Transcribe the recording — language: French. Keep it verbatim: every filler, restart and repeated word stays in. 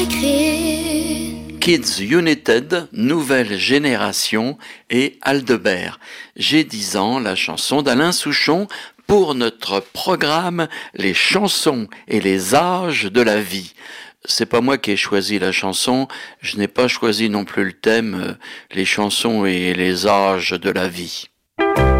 Kids United, Nouvelle Génération et Aldebert. J'ai dix ans, la chanson d'Alain Souchon pour notre programme Les chansons et les âges de la vie. C'est pas moi qui ai choisi la chanson, je n'ai pas choisi non plus le thème, euh, les chansons et les âges de la vie.